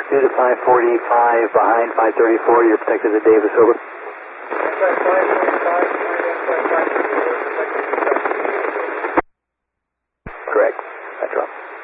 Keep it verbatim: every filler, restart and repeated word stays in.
two to five forty-five, behind five thirty-four, you're protected at Davis, over. Correct. That's right.